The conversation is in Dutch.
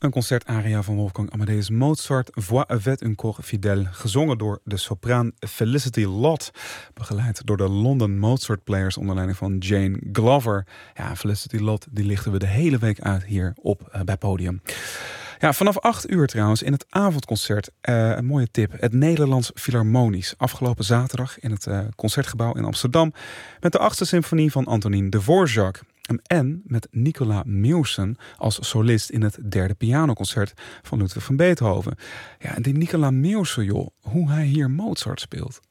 Een concertaria van Wolfgang Amadeus Mozart, Voix avec un corps fidèle, gezongen door de sopraan Felicity Lott, begeleid door de London Mozart Players onder leiding van Jane Glover. Ja, Felicity Lott, die lichten we de hele week uit hier bij Podium. Ja, vanaf 8 uur trouwens in het avondconcert. Een mooie tip. Het Nederlands Philharmonisch. Afgelopen zaterdag in het Concertgebouw in Amsterdam. Met de 8e symfonie van Antonin Dvorak. En met Nicola Meeuwsen als solist in het 3e pianoconcert van Ludwig van Beethoven. Ja, en die Nicola Meeuwsen, joh, hoe hij hier Mozart speelt.